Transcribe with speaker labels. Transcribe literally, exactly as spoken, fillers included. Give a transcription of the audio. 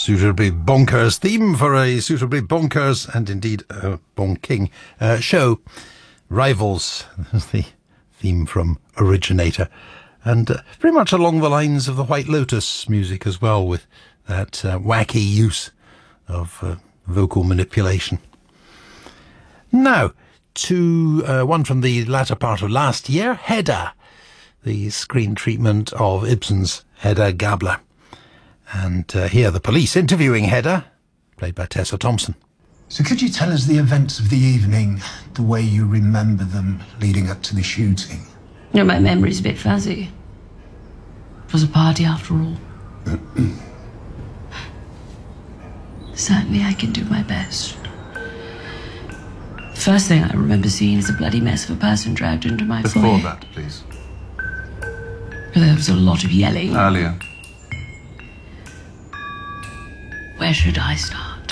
Speaker 1: suitably bonkers theme for a suitably bonkers and indeed uh, bonking uh, show. Rivals, the theme from Originator. And uh, very much along the lines of the White Lotus music as well, with that uh, wacky use of uh, vocal manipulation. Now, to uh, one from the latter part of last year, Hedda, the screen treatment of Ibsen's Hedda Gabler. And uh, here the police interviewing Hedda, played by Tessa Thompson.
Speaker 2: So could you tell us the events of the evening, the way you remember them leading up to the shooting?
Speaker 3: No, my memory's a bit fuzzy. It was a party after all. Certainly I can do my best. The first thing I remember seeing is a bloody mess of a person dragged into my
Speaker 4: Before
Speaker 3: foyer.
Speaker 4: that, please.
Speaker 3: There was a lot of yelling.
Speaker 4: Earlier.
Speaker 3: Where should I start?